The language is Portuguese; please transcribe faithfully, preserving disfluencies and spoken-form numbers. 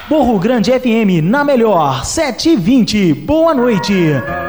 Morro Grande F M na melhor, sete e vinte. Boa noite.